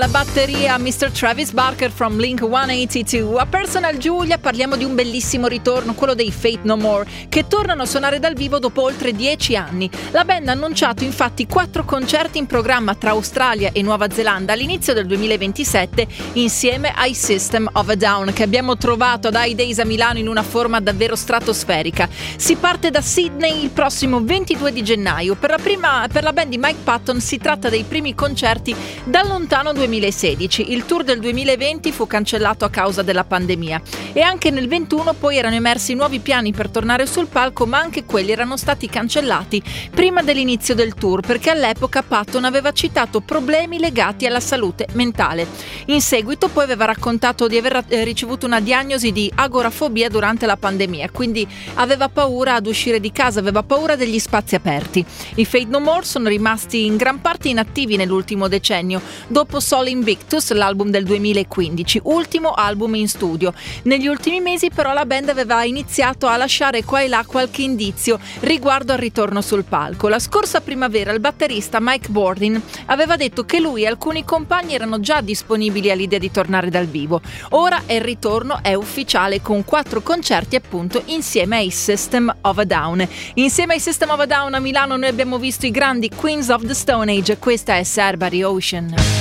La batteria Mr. Travis Barker from Blink-182. A Personal Giulia parliamo di un bellissimo ritorno, quello dei Faith No More, che tornano a suonare dal vivo dopo oltre 10 anni. La band ha annunciato infatti 4 concerti in programma tra Australia e Nuova Zelanda all'inizio del 2027 insieme ai System of a Down, che abbiamo trovato ad I-Days a Milano in una forma davvero stratosferica. Si parte da Sydney il prossimo 22 di gennaio. Per la band di Mike Patton si tratta dei primi concerti dal lontano 2016. Il tour del 2020 fu cancellato a causa della pandemia e anche nel 21 poi erano emersi nuovi piani per tornare sul palco, ma anche quelli erano stati cancellati prima dell'inizio del tour perché all'epoca Patton aveva citato problemi legati alla salute mentale. In seguito poi aveva raccontato di aver ricevuto una diagnosi di agorafobia durante la pandemia, quindi aveva paura ad uscire di casa, aveva paura degli spazi aperti. I Faith No More sono rimasti in gran parte inattivi nell'ultimo decennio, dopo Sol Invictus, l'album del 2015, ultimo album in studio. Negli ultimi mesi però la band aveva iniziato a lasciare qua e là qualche indizio riguardo al ritorno sul palco. La scorsa primavera il batterista Mike Bordin aveva detto che lui e alcuni compagni erano già disponibili all'idea di tornare dal vivo. Ora il ritorno è ufficiale con 4 concerti appunto insieme ai System of a Down. Insieme ai System of a Down a Milano noi abbiamo visto i grandi Queens of the Stone Age. Questa è Cerberry Ocean.